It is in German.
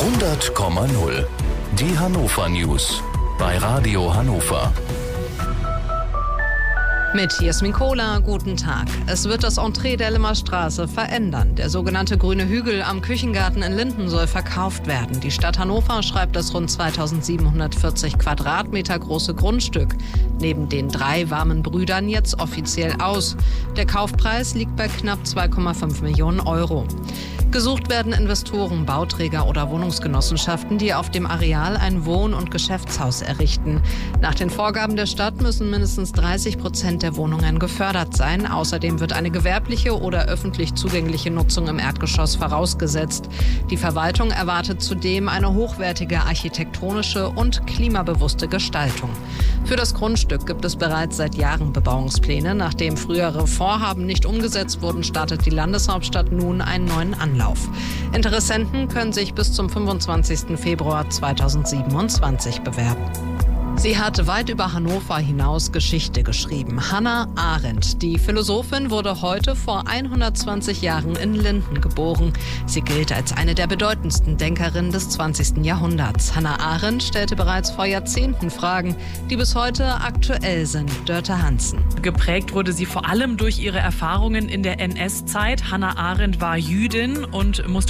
100,0. Die Hannover News bei Radio Hannover. Mit Jasmin Kohler, guten Tag. Es wird das Entree der Limmer Straße verändern. Der sogenannte grüne Hügel am Küchengarten in Linden soll verkauft werden. Die Stadt Hannover schreibt das rund 2740 Quadratmeter große Grundstück neben den 3 warmen Brüdern jetzt offiziell aus. Der Kaufpreis liegt bei knapp 2,5 Millionen Euro. Gesucht werden Investoren, Bauträger oder Wohnungsgenossenschaften, die auf dem Areal ein Wohn- und Geschäftshaus errichten. Nach den Vorgaben der Stadt müssen mindestens 30% der Wohnungen gefördert sein. Außerdem wird eine gewerbliche oder öffentlich zugängliche Nutzung im Erdgeschoss vorausgesetzt. Die Verwaltung erwartet zudem eine hochwertige architektonische und klimabewusste Gestaltung. Für das Grundstück gibt es bereits seit Jahren Bebauungspläne. Nachdem frühere Vorhaben nicht umgesetzt wurden, startet die Landeshauptstadt nun einen neuen Anlauf. Interessenten können sich bis zum 25. Februar 2027 bewerben. Sie hat weit über Hannover hinaus Geschichte geschrieben. Hannah Arendt, die Philosophin, wurde heute vor 120 Jahren in Linden geboren. Sie gilt als eine der bedeutendsten Denkerinnen des 20. Jahrhunderts. Hannah Arendt stellte bereits vor Jahrzehnten Fragen, die bis heute aktuell sind. Dörte Hansen. Geprägt wurde sie vor allem durch ihre Erfahrungen in der NS-Zeit. Hannah Arendt war Jüdin und musste